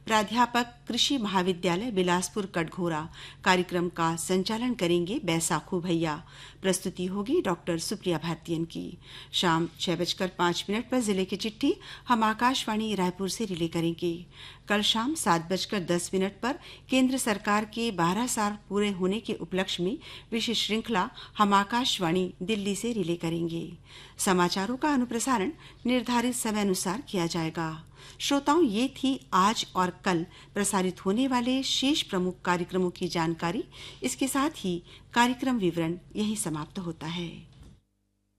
प्राध्यापक कृषि महाविद्यालय बिलासपुर कटघोरा। कार्यक्रम का संचालन करेंगे बैसाखू भैया। प्रस्तुति होगी डॉक्टर सुप्रिया भारतीयन की। शाम 6:05 पर जिले की चिट्ठी हम आकाशवाणी रायपुर से रिले करेंगे। कल शाम 7:10 पर केंद्र सरकार के 12 साल पूरे होने के उपलक्ष्य में विशेष श्रृंखला हम आकाशवाणी दिल्ली से रिले करेंगे। समाचारों का अनुप्रसारण निर्धारित समय अनुसार किया जाएगा। श्रोताओं, ये थी आज और कल प्रसारित होने वाले शेष प्रमुख कार्यक्रमों की जानकारी। इसके साथ ही कार्यक्रम विवरण यहीं समाप्त होता है।